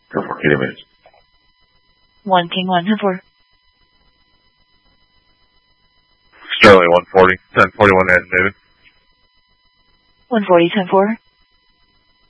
10-4, minutes. 1 King 1, 10-4. Sterling 140, 1041 David. 140, 10-4.